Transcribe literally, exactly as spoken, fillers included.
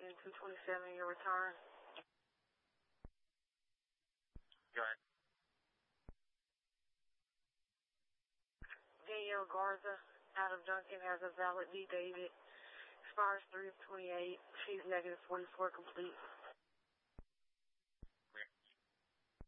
Duncan, two twenty-seven, your return. Right. Danielle Garza, out of Duncan, has a valid D. David. Expires three of twenty-eight. She's negative forty-four complete.